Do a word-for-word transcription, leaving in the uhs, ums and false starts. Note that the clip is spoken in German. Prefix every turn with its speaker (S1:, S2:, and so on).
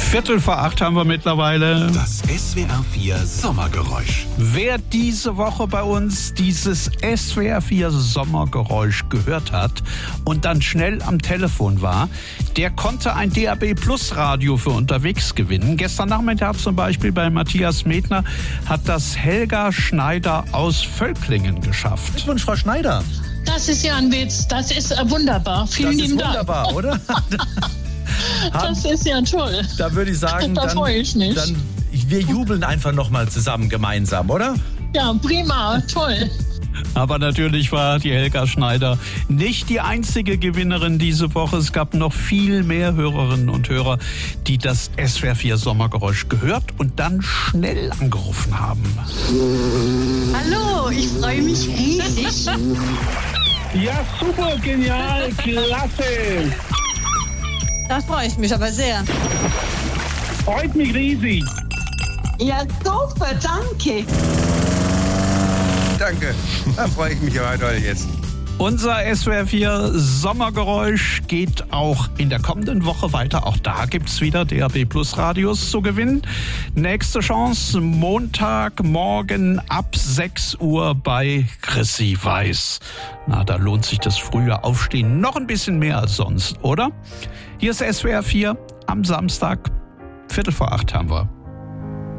S1: Viertel vor acht haben wir mittlerweile.
S2: Das S W R vier Sommergeräusch.
S1: Wer diese Woche bei uns dieses S W R vier Sommergeräusch gehört hat und dann schnell am Telefon war, der konnte ein D A B Plus Radio für unterwegs gewinnen. Gestern Nachmittag zum Beispiel bei Matthias Medner hat das Helga Schneider aus Völklingen geschafft.
S3: Glückwunsch, Frau Schneider.
S4: Das ist ja ein Witz. Das ist äh, wunderbar. Vielen
S3: Das ist
S4: lieben Dank.
S3: wunderbar, oder?
S4: Das ist ja toll.
S3: Da würde ich sagen,
S4: Da
S3: dann,
S4: freue ich mich.
S3: dann wir jubeln einfach nochmal zusammen gemeinsam, oder?
S4: Ja, prima. Toll.
S1: Aber natürlich war die Helga Schneider nicht die einzige Gewinnerin diese Woche. Es gab noch viel mehr Hörerinnen und Hörer, die das S W R vier Sommergeräusch gehört und dann schnell angerufen haben.
S5: Hallo, ich freue mich riesig.
S6: Ja, super, genial, klasse.
S5: Da freue ich mich aber sehr.
S6: Freut mich riesig.
S5: Ja, super, danke.
S7: Danke, da freue ich mich aber doll jetzt.
S1: Unser S W R vier Sommergeräusch geht auch in der kommenden Woche weiter. Auch da gibt's wieder D A B Plus Radios zu gewinnen. Nächste Chance Montagmorgen ab sechs Uhr bei Chrissy Weiß. Na, da lohnt sich das frühe Aufstehen noch ein bisschen mehr als sonst, oder? Hier ist S W R vier am Samstag. Viertel vor acht haben wir.